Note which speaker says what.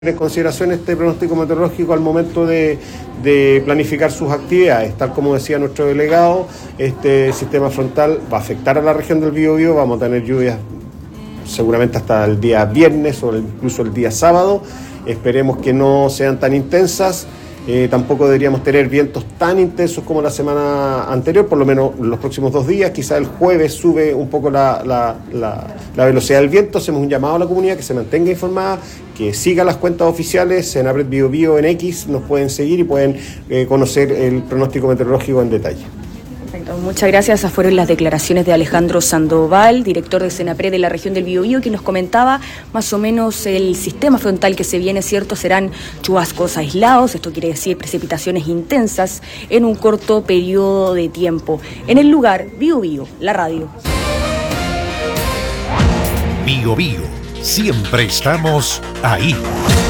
Speaker 1: en consideración este pronóstico meteorológico al momento de planificar sus actividades. Tal como decía nuestro delegado, este sistema frontal va a afectar a la región del Biobío, vamos a tener lluvias seguramente hasta el día viernes o incluso el día sábado. Esperemos que no sean tan intensas. Tampoco deberíamos tener vientos tan intensos como la semana anterior, por lo menos los próximos 2 días. Quizá el jueves sube un poco la velocidad del viento. Hacemos un llamado a la comunidad que se mantenga informada, que siga las cuentas oficiales. En Apret Biobío en X nos pueden seguir y pueden conocer el pronóstico meteorológico en detalle.
Speaker 2: Perfecto, muchas gracias. Esas fueron las declaraciones de Alejandro Sandoval, director de Senapred de la región del Biobío, que nos comentaba más o menos el sistema frontal que se viene, ¿cierto? Serán chubascos aislados, esto quiere decir precipitaciones intensas en un corto periodo de tiempo. En el lugar, Biobío, la radio.
Speaker 3: Biobío, siempre estamos ahí.